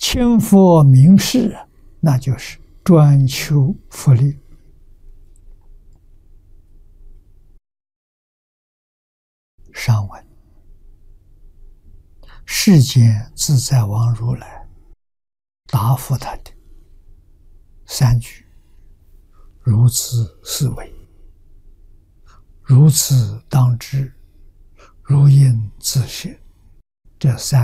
亲佛明示，那就是专求福利。上文世间自在王如来答复他的三句：如此思维，如此当知，如应自性。这三